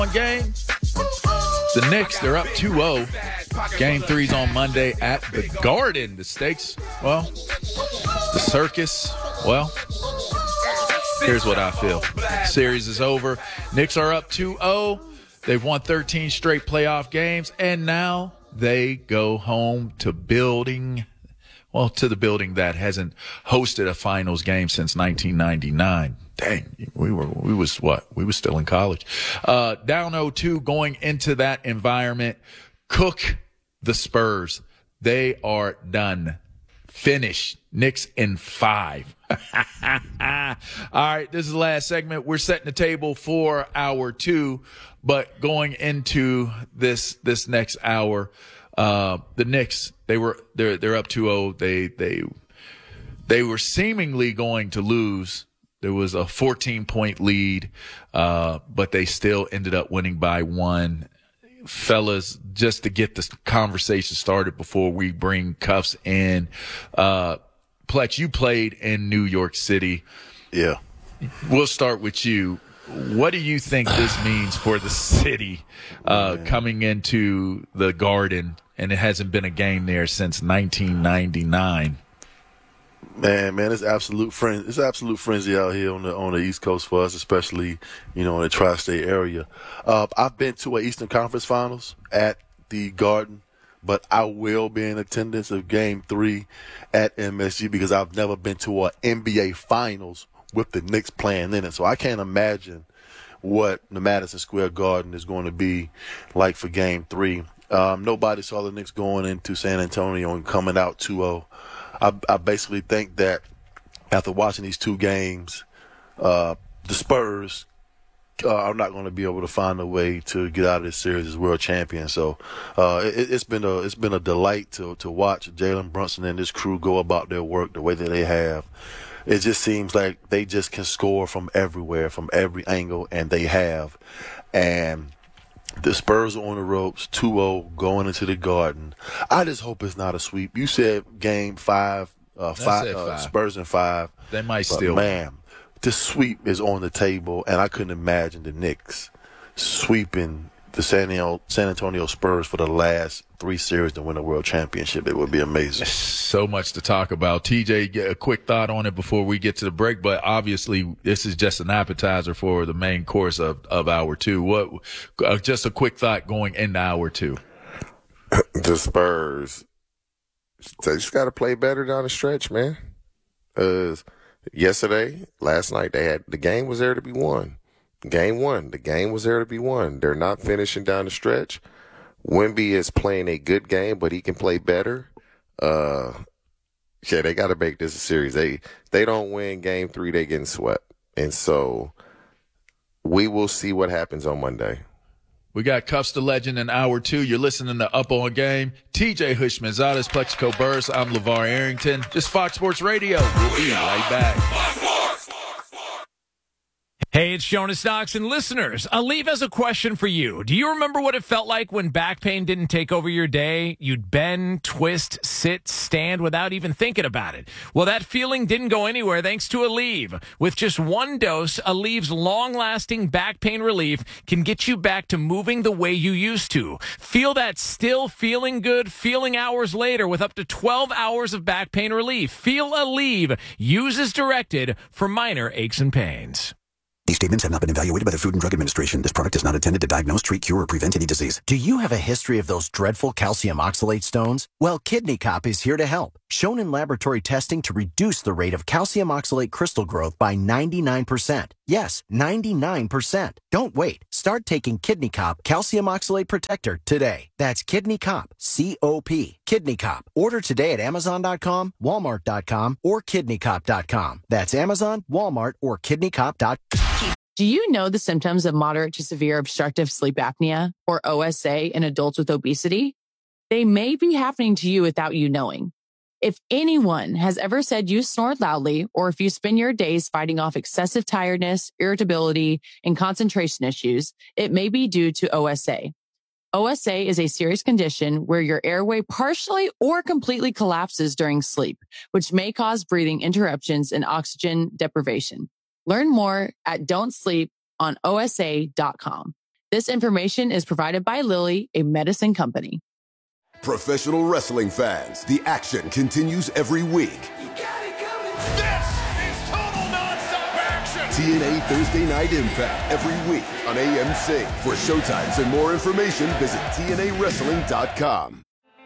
Game. The Knicks, they're up 2-0. Game 3's on Monday at the Garden. The stakes, well, the circus, well, here's what I feel. Series is over. Knicks are up 2-0. They've won 13 straight playoff games, and now they go home to the building that hasn't hosted a finals game since 1999. Dang, we was still in college. Down 0-2 going into that environment. Cook the Spurs. They are done. Finished. Knicks in 5. All right, this is the last segment. We're setting the table for hour 2, but going into this next hour, the Knicks, they're up 2-0. They were seemingly going to lose. There was a 14-point lead, but they still ended up winning by 1. Fellas, just to get this conversation started before we bring Cuffs in, Plex, you played in New York City. Yeah. We'll start with you. What do you think this means for the city coming into the Garden, and it hasn't been a game there since 1999? Man, it's absolute frenzy out here on the East Coast for us, especially, in the tri-state area. I've been to an Eastern Conference Finals at the Garden, but I will be in attendance of Game 3 at MSG because I've never been to an NBA Finals with the Knicks playing in it. So I can't imagine what the Madison Square Garden is going to be like for Game 3. Nobody saw the Knicks going into San Antonio and coming out 2-0. I basically think that after watching these 2 games, the Spurs are not going to be able to find a way to get out of this series as world champions. So it's been a delight to watch Jalen Brunson and this crew go about their work the way that they have. It just seems like they just can score from everywhere, from every angle, and they have. And the Spurs are on the ropes, 2-0, going into the Garden. I just hope it's not a sweep. You said Game 5, 5. Spurs in 5. They might still. Man, this sweep is on the table, and I couldn't imagine the Knicks sweeping the San Antonio Spurs for the last 3 series to win a world championship. It would be amazing. So much to talk about. TJ, get a quick thought on it before we get to the break, but obviously this is just an appetizer for the main course of hour 2. Just a quick thought going into hour 2. The Spurs, they just got to play better down the stretch, man. Last night, the game was there to be won. Game 1, the game was there to be won. They're not finishing down the stretch. Wemby is playing a good game, but he can play better. They got to make this a series. They don't win Game 3, they getting swept. And so we will see what happens on Monday. We got Cuffs the Legend in hour 2. You're listening to Up On Game. TJ Hushmanzadeh, Plexico Burris. I'm LeVar Arrington. Just Fox Sports Radio. We'll be right back. Hey, it's Jonas Knox, and listeners, Aleve has a question for you. Do you remember what it felt like when back pain didn't take over your day? You'd bend, twist, sit, stand without even thinking about it. Well, that feeling didn't go anywhere thanks to Aleve. With just 1 dose, Aleve's long-lasting back pain relief can get you back to moving the way you used to. Feel that still feeling good feeling hours later with up to 12 hours of back pain relief. Feel Aleve. Use as directed for minor aches and pains. These statements have not been evaluated by the Food and Drug Administration. This product is not intended to diagnose, treat, cure, or prevent any disease. Do you have a history of those dreadful calcium oxalate stones? Well, Kidney Cop is here to help. Shown in laboratory testing to reduce the rate of calcium oxalate crystal growth by 99%. Yes, 99%. Don't wait. Start taking Kidney Cop Calcium Oxalate Protector today. That's Kidney Cop, C-O-P, Kidney Cop. Order today at Amazon.com, Walmart.com, or KidneyCop.com. That's Amazon, Walmart, or KidneyCop.com. Do you know the symptoms of moderate to severe obstructive sleep apnea, or OSA, in adults with obesity? They may be happening to you without you knowing. If anyone has ever said you snore loudly, or if you spend your days fighting off excessive tiredness, irritability, and concentration issues, it may be due to OSA. OSA is a serious condition where your airway partially or completely collapses during sleep, which may cause breathing interruptions and oxygen deprivation. Learn more at Don't Sleep on OSA.com. This information is provided by Lilly, a medicine company. Professional wrestling fans, the action continues every week. This is total nonstop action! TNA Thursday Night Impact every week on AMC. For showtimes and more information, visit TNAWrestling.com.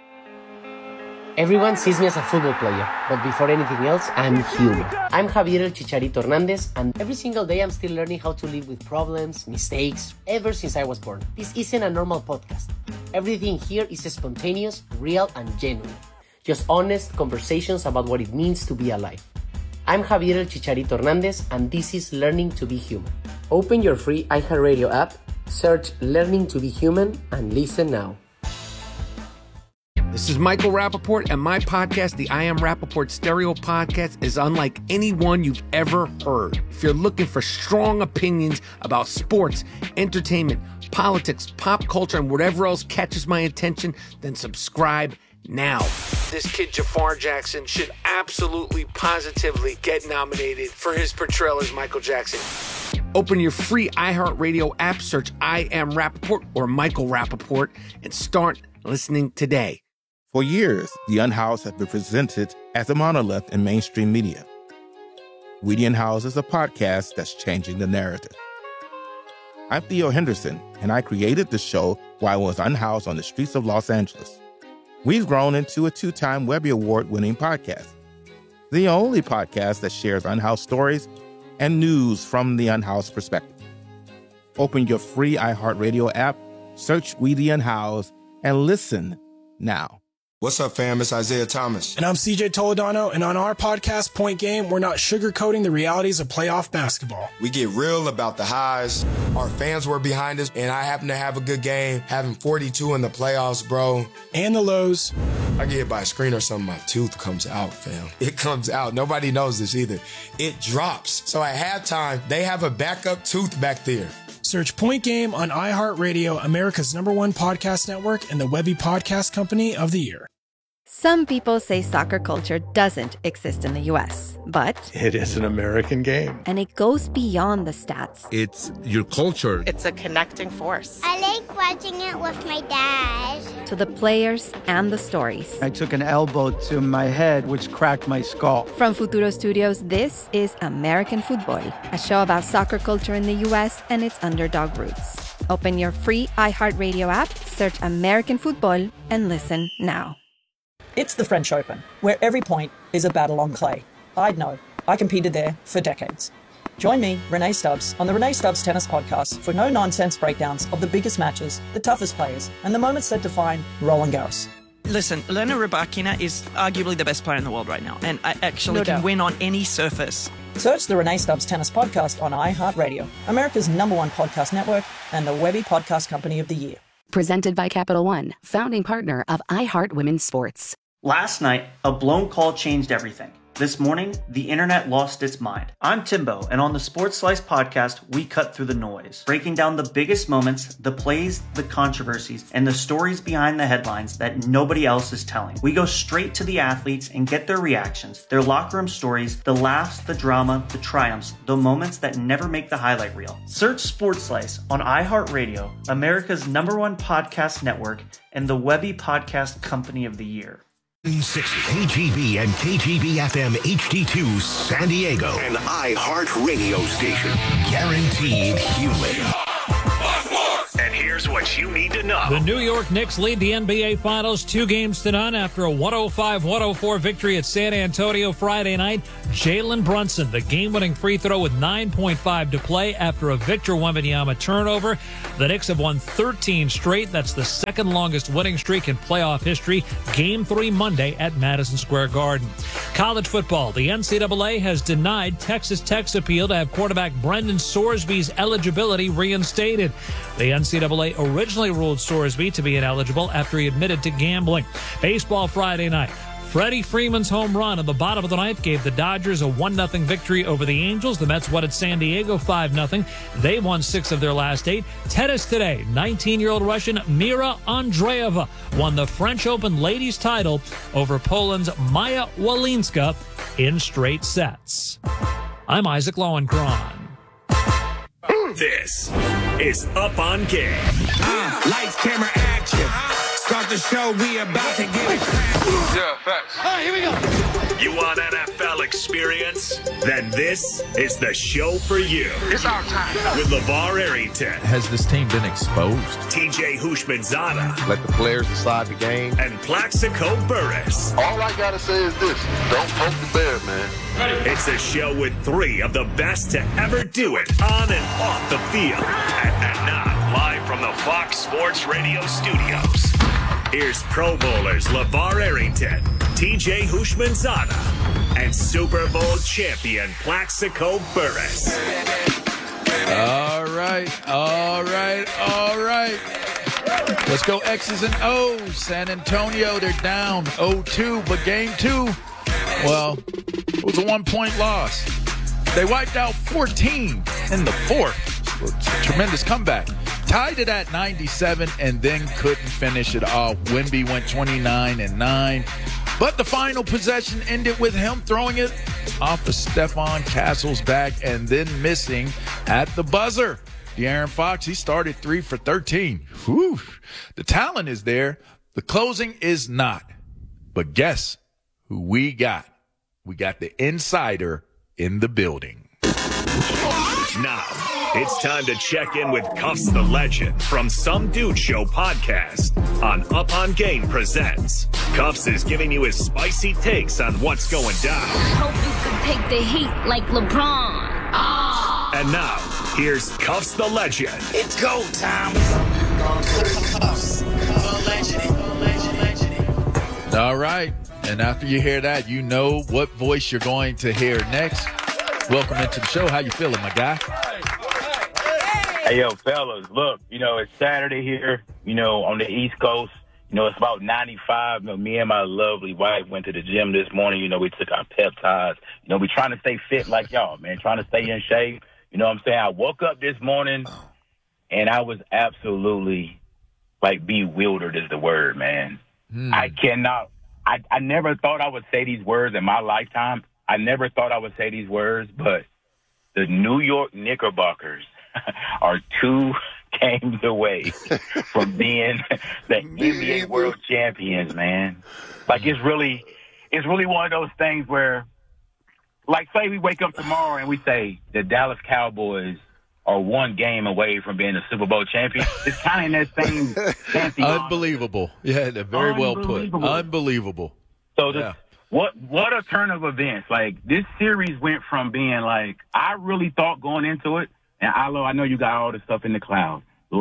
Everyone sees me as a football player, but before anything else, I'm human. I'm Javier El Chicharito Hernandez, and every single day I'm still learning how to live with problems, mistakes, ever since I was born. This isn't a normal podcast. Everything here is spontaneous, real, and genuine. Just honest conversations about what it means to be alive. I'm Javier El Chicharito Hernandez, and this is Learning to be Human. Open your free iHeartRadio app, search Learning to be Human, and listen now. This is Michael Rappaport, and my podcast, the I Am Rappaport Stereo Podcast, is unlike any one you've ever heard. If you're looking for strong opinions about sports, entertainment, politics, pop culture, and whatever else catches my attention, then subscribe now. This kid, Jafar Jackson, should absolutely, positively get nominated for his portrayal as Michael Jackson. Open your free iHeartRadio app, search I Am Rappaport or Michael Rappaport, and start listening today. For years, the Unhoused have been presented as a monolith in mainstream media. We the Unhoused is a podcast that's changing the narrative. I'm Theo Henderson, and I created the show while I was unhoused on the streets of Los Angeles. We've grown into a 2-time Webby Award-winning podcast, the only podcast that shares unhoused stories and news from the unhoused perspective. Open your free iHeartRadio app, search We the Unhoused, and listen now. What's up, fam? It's Isaiah Thomas. And I'm CJ Toledano, and on our podcast, Point Game, we're not sugarcoating the realities of playoff basketball. We get real about the highs. Our fans were behind us, and I happen to have a good game, having 42 in the playoffs, bro. And the lows. I get hit by a screen or something, my tooth comes out, fam. It comes out. Nobody knows this either. It drops. So at halftime, they have a backup tooth back there. Search Point Game on iHeartRadio, America's #1 podcast network, and the Webby Podcast Company of the Year. Some people say soccer culture doesn't exist in the U.S., but it is an American game. And it goes beyond the stats. It's your culture. It's a connecting force. I like watching it with my dad. To the players and the stories. I took an elbow to my head, which cracked my skull. From Futuro Studios, this is American Football, a show about soccer culture in the U.S. and its underdog roots. Open your free iHeartRadio app, search American Football, and listen now. It's the French Open, where every point is a battle on clay. I'd know. I competed there for decades. Join me, Renee Stubbs, on the Renee Stubbs Tennis Podcast for no-nonsense breakdowns of the biggest matches, the toughest players, and the moments that define Roland Garros. Listen, Elena Rybakina is arguably the best player in the world right now, and I actually can win on any surface. Search the Renee Stubbs Tennis Podcast on iHeartRadio, America's #1 podcast network, and the Webby Podcast Company of the Year. Presented by Capital One, founding partner of iHeart Women's Sports. Last night, a blown call changed everything. This morning, the internet lost its mind. I'm Timbo, and on the Sports Slice podcast, we cut through the noise, breaking down the biggest moments, the plays, the controversies, and the stories behind the headlines that nobody else is telling. We go straight to the athletes and get their reactions, their locker room stories, the laughs, the drama, the triumphs, the moments that never make the highlight reel. Search Sports Slice on iHeartRadio, America's #1 podcast network, and the Webby Podcast Company of the Year. 60 KGB and KGB FM HD2 San Diego. An iHeart radio station. Guaranteed human. And here's what you need to know. The New York Knicks lead the NBA Finals 2-0 after a 105-104 victory at San Antonio Friday night. Jalen Brunson, the game-winning free throw with 9.5 to play after a Victor Wembanyama turnover. The Knicks have won 13 straight. That's the second longest winning streak in playoff history. Game 3 Monday at Madison Square Garden. College football. The NCAA has denied Texas Tech's appeal to have quarterback Brendan Sorsby's eligibility reinstated. The NCAA originally ruled Sorsby to be ineligible after he admitted to gambling. Baseball Friday night. Freddie Freeman's home run in the bottom of the ninth gave the Dodgers a 1-0 victory over the Angels. The Mets won at San Diego 5-0. They won 6 of their last 8. Tennis today. 19-year-old Russian Mira Andreeva won the French Open ladies title over Poland's Maya Walinska in straight sets. I'm Isaac Lowenkron. This is Up on Game. Lights, camera, action. Start the show, we about to get it cracking. Yeah, facts. All right, here we go. You want NFL experience? Then this is the show for you. It's our time. With LeVar Arrington. Has this team been exposed? TJ Houshmandzadeh. Let the players decide the game. And Plaxico Burress. All I gotta say is this: don't poke the bear, man. It's a show with three of the best to ever do it on and off the field. And now, live from the Fox Sports Radio studios, here's Pro Bowlers LeVar Arrington, TJ Houshmandzadeh, and Super Bowl champion Plaxico Burress. All right. Let's go X's and O's. San Antonio, they're down 0-2, but game 2, well, it was a 1-point loss. They wiped out 14 in the fourth. It's a tremendous comeback. Tied it at 97 and then couldn't finish it off. Wemby went 29-9. But the final possession ended with him throwing it off of Stephon Castle's back and then missing at the buzzer. De'Aaron Fox, he started 3 for 13. Whew. The talent is there. The closing is not. But guess who we got? We got the insider in the building. Now, it's time to check in with Cuffs the Legend from Some Dude Show podcast on Up on Game Presents. Cuffs is giving you his spicy takes on what's going down. Hope you can take the heat like LeBron. And now, here's Cuffs the Legend. It's go time. Cuffs the Legend. All right. And after you hear that, you know what voice you're going to hear next. Welcome into the show. How you feeling, my guy? Hey, yo, fellas, look, it's Saturday here, on the East Coast. It's about 95. Me and my lovely wife went to the gym this morning. We took our peptides. We trying to stay fit like y'all, man, trying to stay in shape. You know what I'm saying? I woke up this morning, and I was absolutely, bewildered is the word, man. I cannot. I never thought I would say these words in my lifetime. I never thought I would say these words, but the New York Knickerbockers are 2 games away from being the NBA World Champions, man. It's really one of those things where, say we wake up tomorrow and we say the Dallas Cowboys are 1 game away from being a Super Bowl champion. It's kind of in that same fancy. Unbelievable. Yeah, they're very well put. Unbelievable. So what a turn of events. This series went from being I really thought going into it, and I know you got all the stuff in the cloud.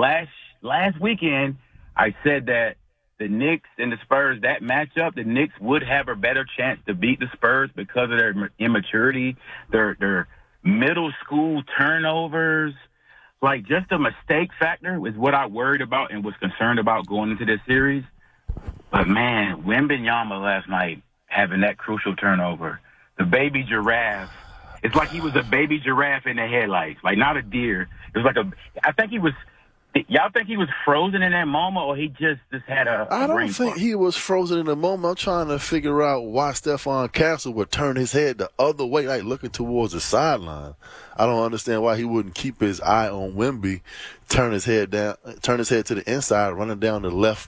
Last weekend, I said that the Knicks and the Spurs, that matchup, the Knicks would have a better chance to beat the Spurs because of their immaturity, their middle school turnovers. Just the mistake factor was what I worried about and was concerned about going into this series. But, man, Wembanyama last night having that crucial turnover. The baby giraffe. It's like he was a baby giraffe in the headlights, not a deer. It was I think he was – y'all think he was frozen in that moment, or he just had a I don't brain think fart? he was frozen in the moment. I'm trying to figure out why Stephon Castle would turn his head the other way, looking towards the sideline. I don't understand why he wouldn't keep his eye on Wemby, turn his head to the inside, running down the left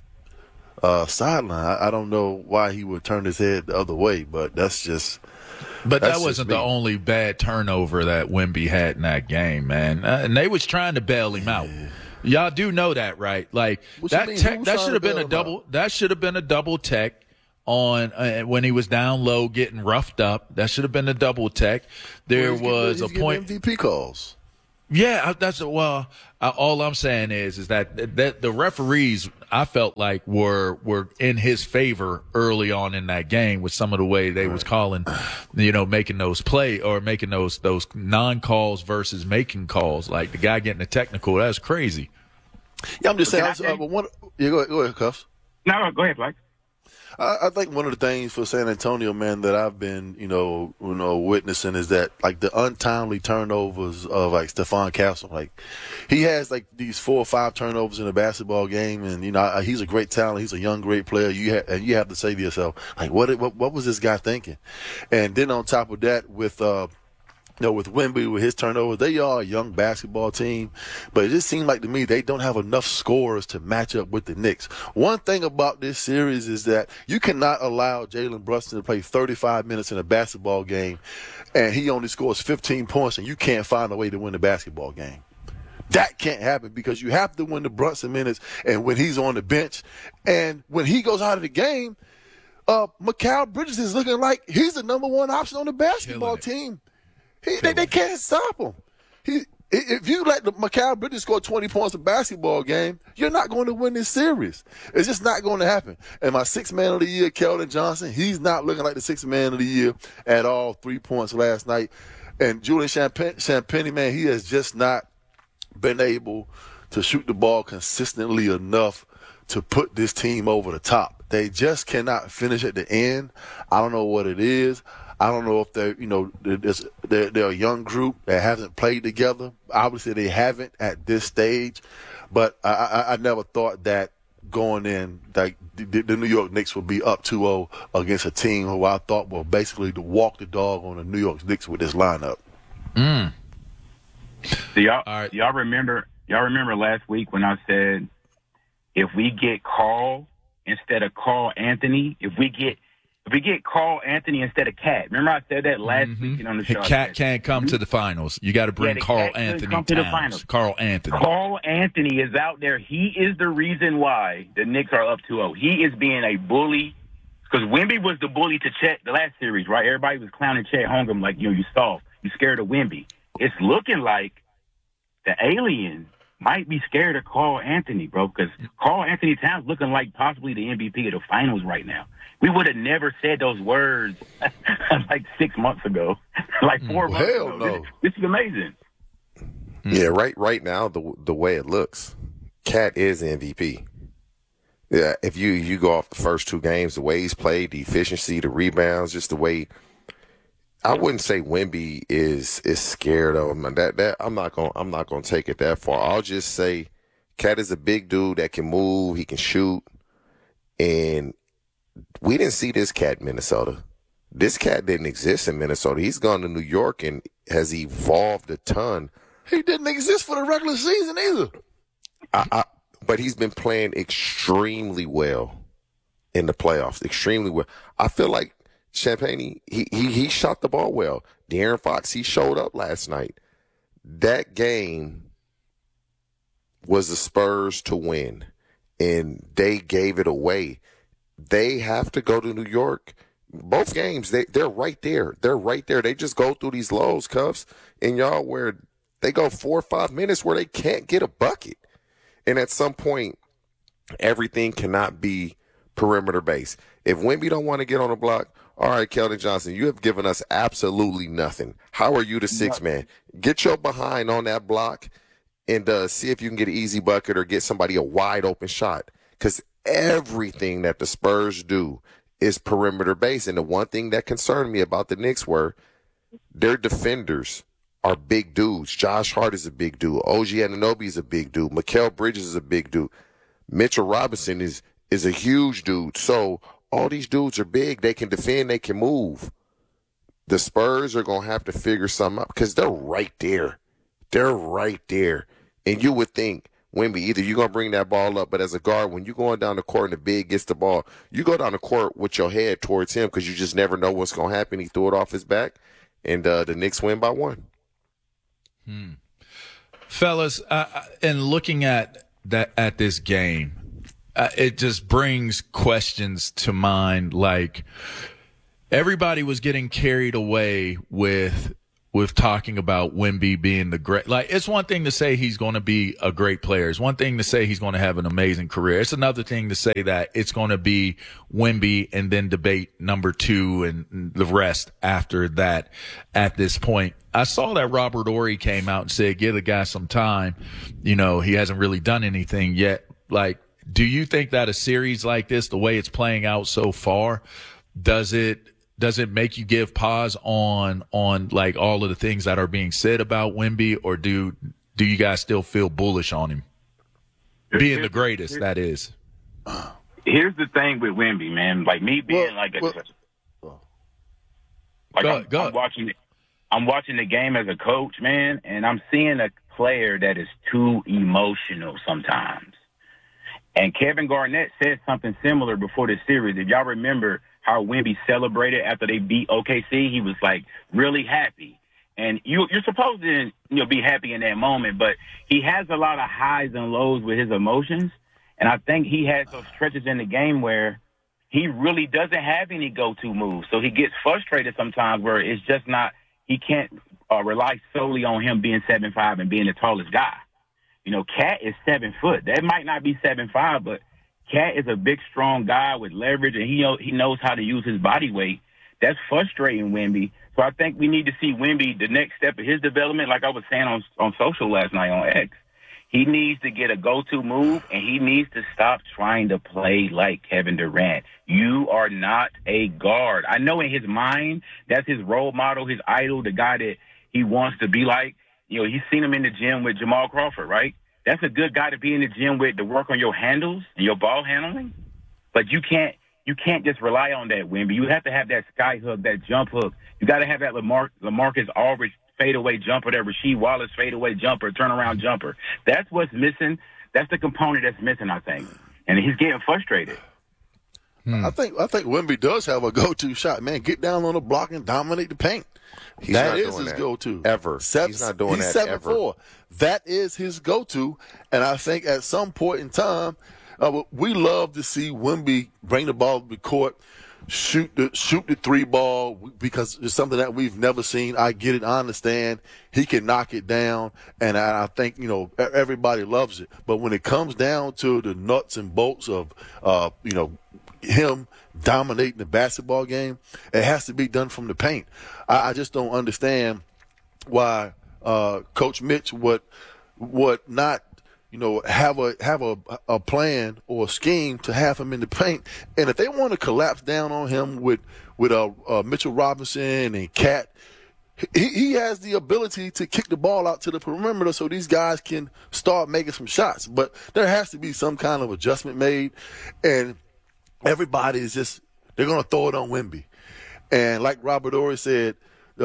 sideline. I don't know why he would turn his head the other way, but that's just. But that wasn't the only bad turnover that Wemby had in that game, man. And they was trying to bail him out. Y'all do know that, right? That should have been a double. That should have been a double tech on when he was down low getting roughed up. That should have been a double tech. There was a point. MVP calls. Yeah, all I'm saying is that the referees, I felt like were in his favor early on in that game with some of the way they was calling, making those play or making those non-calls versus making calls. The guy getting a technical, that's crazy. Yeah, I'm just saying. Go ahead, Cuffs. No, go ahead, Blake. I think one of the things for San Antonio, man, that I've been, witnessing is that the untimely turnovers of Stephon Castle. He has these 4 or 5 turnovers in a basketball game, and he's a great talent. He's a young, great player. You have to say to yourself, what was this guy thinking? And then on top of that, with with Wemby, with his turnovers, they are a young basketball team, but it just seems like to me they don't have enough scorers to match up with the Knicks. One thing about this series is that you cannot allow Jalen Brunson to play 35 minutes in a basketball game and he only scores 15 points and you can't find a way to win the basketball game. That can't happen because you have to win the Brunson minutes and when he's on the bench. And when he goes out of the game, Mikal Bridges is looking like he's the number one option on the basketball team. They can't stop him. If you let Mikal Bridges score 20 points in a basketball game, you're not going to win this series. It's just not going to happen. And my sixth man of the year, Keldon Johnson, he's not looking like the sixth man of the year at all. 3 points last night. And Julian Champagnie, man, he has just not been able to shoot the ball consistently enough to put this team over the top. They just cannot finish at the end. I don't know what it is. I don't know if they're a young group that hasn't played together. Obviously, they haven't at this stage. But I never thought that going in, like the New York Knicks would be up 2-0 against a team who I thought will basically walk the dog on the New York Knicks with this lineup. So y'all remember last week when I said if we get Carl instead of Carl Anthony, if we get Carl Anthony instead of Cat. Remember I said that last week on the show. Cat can't come to the finals. You got to bring Carl Anthony come to the finals. Carl Anthony. Carl Anthony is out there. He is the reason why the Knicks are up 2-0. He is being a bully because Wemby was the bully to Chet the last series, right? Everybody was clowning Chet Holmgren like, you soft. You scared of Wemby. It's looking like the alien might be scared of Carl Anthony, bro, because Carl Anthony Towns looking like possibly the MVP of the finals right now. We would have never said those words like 6 months ago, like 4 months ago. Hell no. This is amazing. Yeah, right now, the way it looks, Cat is MVP. Yeah, if you go off the first two games, the way he's played, the efficiency, the rebounds, just the way. I wouldn't say Wemby is scared of him. That I'm not gonna take it that far. I'll just say Cat is a big dude that can move, he can shoot, and we didn't see this Cat in Minnesota. This Cat didn't exist in Minnesota. He's gone to New York and has evolved a ton. He didn't exist for the regular season either. But he's been playing extremely well in the playoffs. Extremely well. I feel like Champagnie, he shot the ball well. De'Aaron Fox, he showed up last night. That game was the Spurs to win, and they gave it away. They have to go to New York. Both games, they're right there. They're right there. They just go through these lows, Cuffs, and y'all, where they go 4 or 5 minutes where they can't get a bucket. And at some point, everything cannot be perimeter based. If Wemby don't want to get on the block, all right, Keldon Johnson, you have given us absolutely nothing. How are you the sixth man? Get your behind on that block and see if you can get an easy bucket or get somebody a wide open shot. Because everything that the Spurs do is perimeter based. And the one thing that concerned me about the Knicks were their defenders are big dudes. Josh Hart is a big dude. OG Anunoby is a big dude. Mikal Bridges is a big dude. Mitchell Robinson is a huge dude. So all these dudes are big. They can defend. They can move. The Spurs are going to have to figure something out because they're right there. They're right there. And you would think, Wemby, either you're going to bring that ball up, but as a guard, when you're going down the court and the big gets the ball, you go down the court with your head towards him because you just never know what's going to happen. He threw it off his back, and the Knicks win by 1. Fellas, and looking at this game, it just brings questions to mind. Like, everybody was getting carried away with talking about Wemby being the great. Like, it's one thing to say he's going to be a great player. It's one thing to say he's going to have an amazing career. It's another thing to say that it's going to be Wemby and then debate number 2 and the rest after that at this point. I saw that Robert Horry came out and said, give the guy some time. You know, he hasn't really done anything yet. Like, do you think that a series like this, the way it's playing out so far, does it make you give pause on like all of the things that are being said about Wemby, or do you guys still feel bullish on him being the greatest? That is. Here's the thing with Wemby, man. Like me being I'm watching it. I'm watching the game as a coach, man, and I'm seeing a player that is too emotional sometimes. And Kevin Garnett said something similar before the series. If y'all remember how Wemby celebrated after they beat OKC, he was like really happy. And you're supposed to be happy in that moment, but he has a lot of highs and lows with his emotions. And I think he has those stretches in the game where he really doesn't have any go-to moves. So he gets frustrated sometimes where it's just not, he can't rely solely on him being 7'5" and being the tallest guy. Cat is 7 foot. That might not be 7'5", but Cat is a big, strong guy with leverage, and he knows how to use his body weight. That's frustrating Wemby. So I think we need to see Wemby, the next step of his development, like I was saying on social last night on X. He needs to get a go-to move, and he needs to stop trying to play like Kevin Durant. You are not a guard. I know in his mind, that's his role model, his idol, the guy that he wants to be like. He's seen him in the gym with Jamal Crawford, right? That's a good guy to be in the gym with, to work on your handles and your ball handling. But you can't just rely on that, Wemby. You have to have that sky hook, that jump hook. You got to have that LaMarcus Aldridge fadeaway jumper, that Rasheed Wallace fadeaway jumper, turnaround jumper. That's what's missing. That's the component that's missing, I think. And he's getting frustrated. I think Wemby does have a go-to shot. Man, get down on the block and dominate the paint. That is his go-to. Ever. He's not doing that ever. 7'4". That is his go-to. And I think at some point in time, we love to see Wemby bring the ball to the court, shoot the three ball, because it's something that we've never seen. I get it. I understand. He can knock it down. And I think, everybody loves it. But when it comes down to the nuts and bolts of, him dominating the basketball game, it has to be done from the paint. I just don't understand why Coach Mitch would not, have a plan or a scheme to have him in the paint. And if they want to collapse down on him with Mitchell Robinson and Cat, he has the ability to kick the ball out to the perimeter so these guys can start making some shots. But there has to be some kind of adjustment made, and everybody is just, they're going to throw it on Wemby. And like Robert Horry said,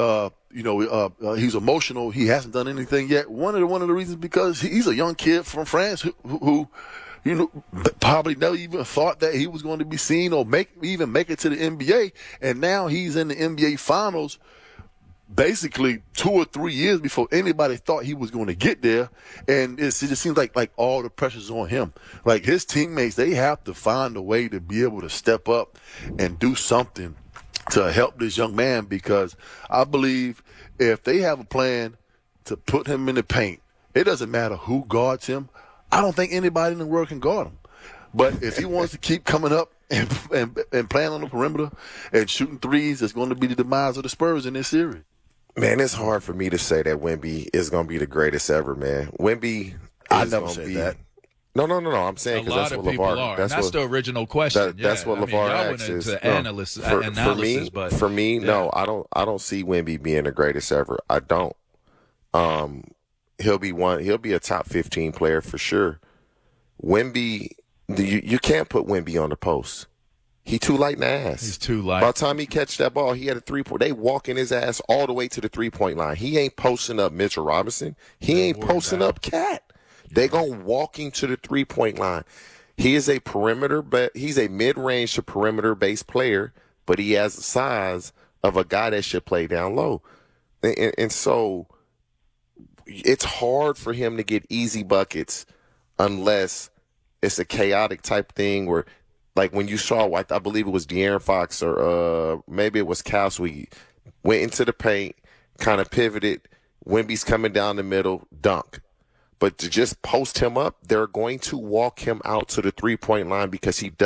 he's emotional. He hasn't done anything yet. One of the reasons because he's a young kid from France who probably never even thought that he was going to be seen or make it to the NBA. And now he's in the NBA Finals basically 2 or 3 years before anybody thought he was going to get there. And it just seems like all the pressure's on him. Like his teammates, they have to find a way to be able to step up and do something to help this young man, because I believe if they have a plan to put him in the paint, it doesn't matter who guards him. I don't think anybody in the world can guard him. But if he wants to keep coming up and playing on the perimeter and shooting threes, it's going to be the demise of the Spurs in this series. Man, it's hard for me to say that Wemby is going to be the greatest ever, man. Wemby, I never said that. No. I'm saying because that's what LeVar are. That's the original question. That's what LeVar asks. For me, no, I don't see Wemby being the greatest ever. I don't. He'll be a top 15 player for sure. Wemby, you can't put Wemby on the post. He too light in the ass. He's too light. By the time he catch that ball, he had a 3-point. They walking his ass all the way to the 3-point line. He ain't posting up Mitchell Robinson. He ain't posting up Cat. They going walking to the 3-point line. He is a perimeter, but he's a mid-range to perimeter-based player, but he has the size of a guy that should play down low. And so it's hard for him to get easy buckets unless it's a chaotic type thing where, like when you saw, I believe it was De'Aaron Fox or maybe it was Cal Sweet, went into the paint, kind of pivoted, Wemby's coming down the middle, dunk. But to just post him up, they're going to walk him out to the 3-point line because he does.